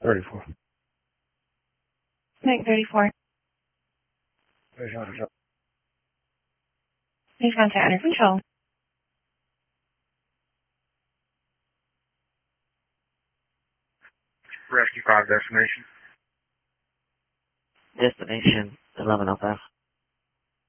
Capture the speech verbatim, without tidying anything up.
thirty-four. Mike thirty-four. Please contact under control. Rescue five destination. Destination eleven oh five.